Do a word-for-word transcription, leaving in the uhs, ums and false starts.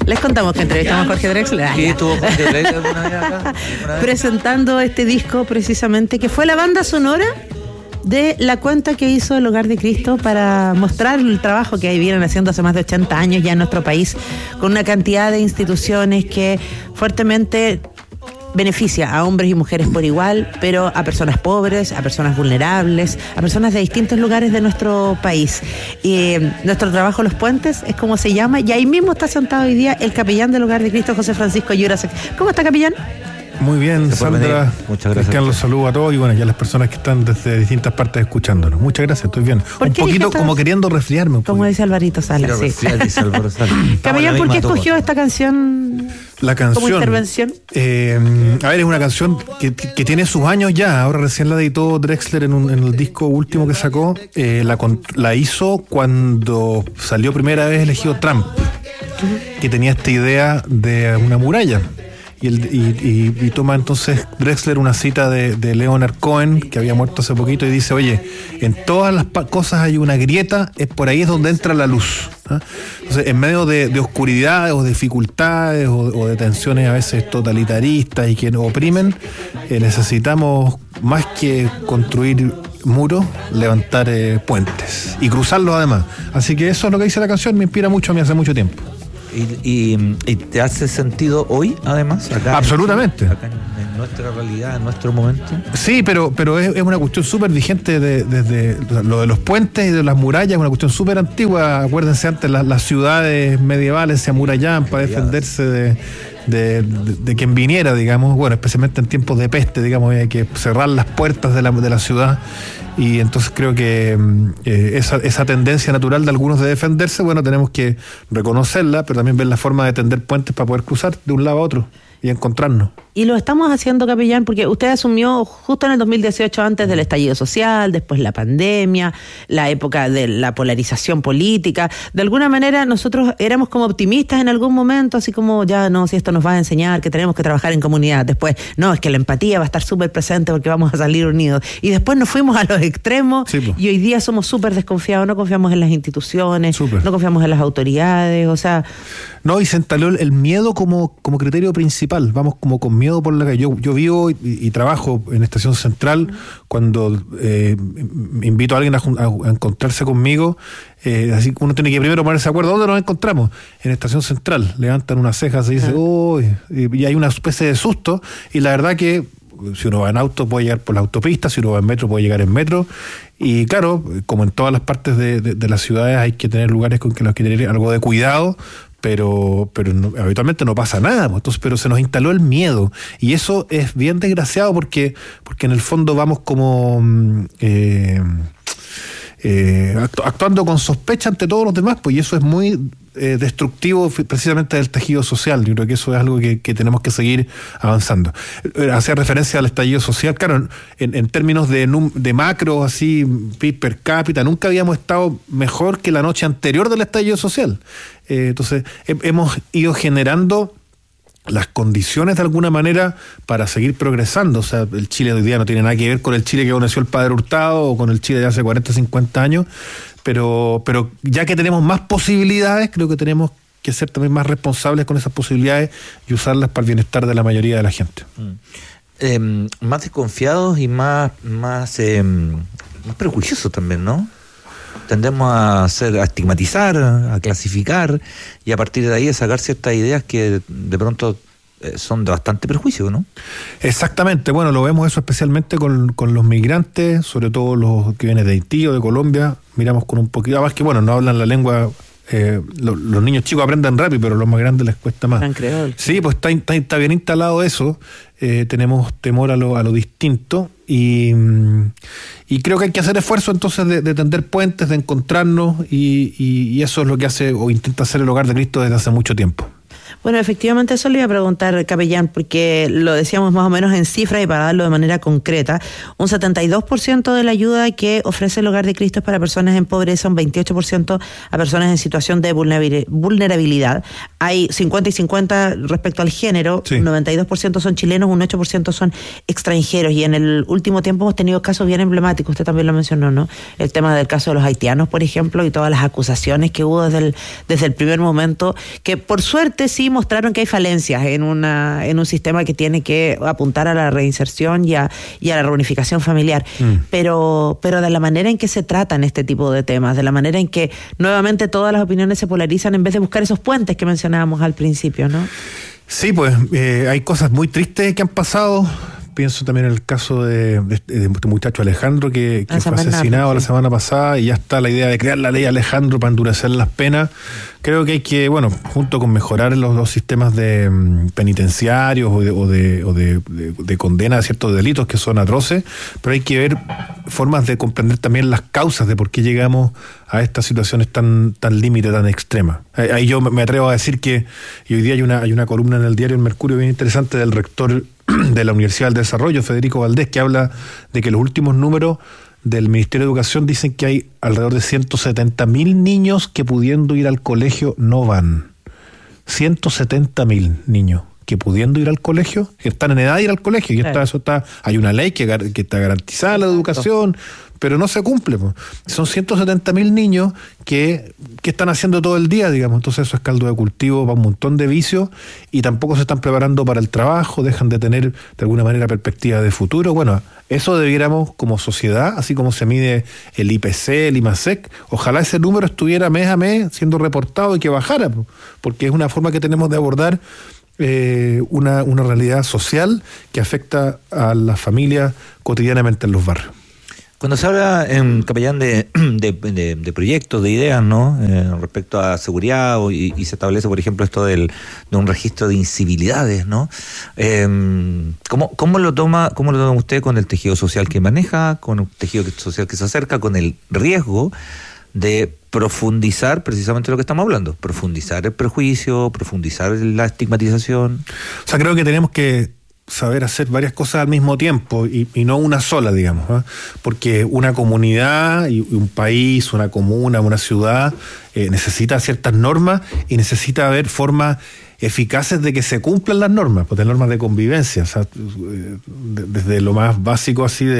Les contamos que entrevistamos a Jorge Drexler. ¿Qué tuvo Jorge Drexler alguna vez acá? Presentando este disco precisamente, que fue la banda sonora de la cuenta que hizo el Hogar de Cristo para mostrar el trabajo que vienen haciendo hace más de ochenta años ya en nuestro país, con una cantidad de instituciones que fuertemente beneficia a hombres y mujeres por igual, pero a personas pobres, a personas vulnerables, a personas de distintos lugares de nuestro país. Y eh, nuestro trabajo Los Puentes es como se llama, y ahí mismo está sentado hoy día el capellán del Hogar de Cristo, José Francisco Yurasek. ¿Cómo está, capellán? Muy bien, Sandra. Muchas gracias. Cristian, los saludo a todos y bueno, y a las personas que están desde distintas partes escuchándonos. Muchas gracias, estoy bien. Un poquito como queriendo resfriarme. Como dice Alvarito Salas, sí. Resfriar, dice Alvaro Salas. Capellán, ¿por qué escogió esta canción? La canción. Como intervención. Eh, a ver, es una canción que, que, que tiene sus años ya. Ahora recién la editó Drexler en, un, en el disco último que sacó. Eh, la, la hizo cuando salió primera vez elegido Trump, uh-huh. que tenía esta idea de una muralla. Y, el, y, y, y toma entonces Drexler una cita de, de Leonard Cohen, que había muerto hace poquito, y dice, oye, en todas las pa- cosas hay una grieta, es por ahí es donde entra la luz. ¿eh? Entonces, en medio de, de oscuridades o dificultades o, o de tensiones a veces totalitaristas y que nos oprimen, eh, necesitamos más que construir muros, levantar eh, puentes y cruzarlos además. Así que eso es lo que dice la canción, me inspira mucho a mí hace mucho tiempo. ¿Y, y, y te hace sentido hoy, además? Acá Absolutamente. En, acá en, en nuestra realidad, en nuestro momento. Sí, pero pero es, es una cuestión súper vigente desde de, de, lo de los puentes y de las murallas, es una cuestión súper antigua. Acuérdense, antes las, las ciudades medievales se amurallaban para defenderse de, de, de, de quien viniera, digamos. Bueno, especialmente en tiempos de peste, digamos, hay que cerrar las puertas de la, de la ciudad. Y entonces creo que eh, esa, esa tendencia natural de algunos de defenderse, bueno, tenemos que reconocerla, pero también ver la forma de tender puentes para poder cruzar de un lado a otro y encontrarnos. Y lo estamos haciendo, capellán, porque usted asumió justo en el dos mil dieciocho, antes del estallido social, después la pandemia, la época de la polarización política. De alguna manera nosotros éramos como optimistas en algún momento, así como ya no, si esto nos va a enseñar que tenemos que trabajar en comunidad. Después, no, es que la empatía va a estar súper presente porque vamos a salir unidos. Y después nos fuimos a los extremos, sí, y hoy día somos súper desconfiados, no confiamos en las instituciones, super. no confiamos en las autoridades, o sea... No, y se instaló el miedo como, como criterio principal, vamos como con miedo por la calle. Yo, yo vivo y, y trabajo en Estación Central, cuando eh, invito a alguien a, a, a encontrarse conmigo, eh, así que uno tiene que primero ponerse de acuerdo. ¿Dónde nos encontramos? En Estación Central. Levantan unas cejas, se dice, oh, y, y hay una especie de susto, y la verdad que si uno va en auto puede llegar por la autopista, si uno va en metro puede llegar en metro, y claro, como en todas las partes de, de, de las ciudades hay que tener lugares con que los que tener algo de cuidado, pero pero no, habitualmente no pasa nada, entonces, pero se nos instaló el miedo, y eso es bien desgraciado porque porque en el fondo vamos como eh, eh, actu- actuando con sospecha ante todos los demás, pues, y eso es muy eh, destructivo precisamente del tejido social. Yo creo que eso es algo que, que tenemos que seguir avanzando. Hacía referencia al estallido social, claro, en, en términos de, de macro, así, P I B per cápita, nunca habíamos estado mejor que la noche anterior del estallido social. Eh, entonces, he, hemos ido generando las condiciones de alguna manera para seguir progresando. O sea, el Chile de hoy día no tiene nada que ver con el Chile que conoció el padre Hurtado o con el Chile de hace cuarenta, cincuenta años, pero, pero ya que tenemos más posibilidades, creo que tenemos que ser también más responsables con esas posibilidades y usarlas para el bienestar de la mayoría de la gente. Mm. Eh, más desconfiados y más, más, eh, más prejuiciosos también, ¿no? Tendemos a hacer, a estigmatizar, a clasificar, y a partir de ahí a sacar ciertas ideas que de pronto eh, son de bastante perjuicio, ¿no? Exactamente, bueno, lo vemos eso especialmente con, con los migrantes, sobre todo los que vienen de Haití o de Colombia. Miramos con un poquito más que, bueno, no hablan la lengua, eh, lo, los niños chicos aprenden rápido, pero a los más grandes les cuesta más. Sí, pues está, está, está bien instalado eso, eh, tenemos temor a lo, a lo distinto. Y, y creo que hay que hacer esfuerzo entonces de, de tender puentes, de encontrarnos, y, y, y eso es lo que hace o intenta hacer el Hogar de Cristo desde hace mucho tiempo. Bueno, efectivamente eso le iba a preguntar, capellán, porque lo decíamos más o menos en cifras y para darlo de manera concreta, un setenta y dos por ciento de la ayuda que ofrece el Hogar de Cristo es para personas en pobreza, un veintiocho por ciento a personas en situación de vulnerabilidad. Hay cincuenta y cincuenta respecto al género, sí. Un noventa y dos por ciento son chilenos, un ocho por ciento son extranjeros, y en el último tiempo hemos tenido casos bien emblemáticos, usted también lo mencionó, ¿no? El tema del caso de los haitianos, por ejemplo, y todas las acusaciones que hubo desde el, desde el primer momento, que por suerte sí mostraron que hay falencias en una en un sistema que tiene que apuntar a la reinserción y a, y a la reunificación familiar. Mm. Pero, pero de la manera en que se tratan este tipo de temas, de la manera en que nuevamente todas las opiniones se polarizan en vez de buscar esos puentes que mencionábamos al principio, ¿no? Sí, pues eh, hay cosas muy tristes que han pasado. Pienso también en el caso de, de, de este muchacho Alejandro que, que fue asesinado sí. la semana pasada, y ya está la idea de crear la ley Alejandro para endurecer las penas. Creo que hay que, bueno, junto con mejorar los, los sistemas de um, penitenciarios o, de, o, de, o de, de, de condena a ciertos delitos que son atroces, pero hay que ver formas de comprender también las causas de por qué llegamos a estas situaciones tan tan límite, tan extremas. Ahí yo me atrevo a decir que, y hoy día hay una, hay una columna en el diario El Mercurio bien interesante del rector de la Universidad del Desarrollo, Federico Valdés, que habla de que los últimos números del Ministerio de Educación dicen que hay alrededor de ciento setenta mil niños que pudiendo ir al colegio no van. ciento setenta mil niños que pudiendo ir al colegio, que están en edad de ir al colegio, y está, eso está, hay una ley que, que está garantizada la educación, pero no se cumple. Pues. Son ciento setenta mil niños que, que están haciendo todo el día, digamos, entonces eso es caldo de cultivo para un montón de vicios, y tampoco se están preparando para el trabajo, dejan de tener de alguna manera perspectiva de futuro. Bueno, eso debiéramos como sociedad, así como se mide el I P C, el IMASEC, ojalá ese número estuviera mes a mes siendo reportado y que bajara, porque es una forma que tenemos de abordar eh, una, una realidad social que afecta a las familias cotidianamente en los barrios. Cuando se habla en Capellán de, de, de, de proyectos, de ideas, ¿no? Eh, respecto a seguridad y, y se establece, por ejemplo, esto del, de un registro de incivilidades, ¿no? Eh, ¿cómo, cómo lo toma, cómo lo toma usted con el tejido social que maneja, con el tejido social que se acerca, con el riesgo de profundizar precisamente lo que estamos hablando, profundizar el prejuicio, profundizar la estigmatización? O sea, creo que tenemos que saber hacer varias cosas al mismo tiempo y, y no una sola, digamos, ¿eh? Porque una comunidad y un país, una comuna, una ciudad eh, necesita ciertas normas y necesita haber formas eficaces de que se cumplan las normas, pues de normas de convivencia, o sea, desde lo más básico así de